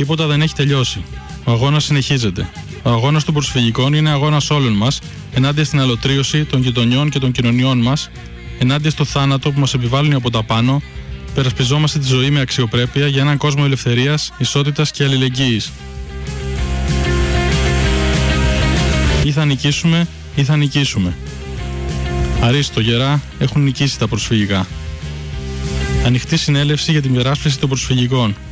Τίποτα δεν έχει τελειώσει. Ο αγώνας συνεχίζεται. Ο αγώνας των προσφυγικών είναι αγώνας όλων μας, ενάντια στην αλωτρίωση των γειτονιών και των κοινωνιών μας, ενάντια στο θάνατο που μας επιβάλλουν από τα πάνω. Περασπιζόμαστε τη ζωή με αξιοπρέπεια για έναν κόσμο ελευθερίας, ισότητας και αλληλεγγύης. Ή θα νικήσουμε ή θα νικήσουμε. Αρίστο, Γερά, έχουν νικήσει τα προσφυγικά. Ανοιχτή συνέλευση για την υπεράσπιση των προσφυγικών.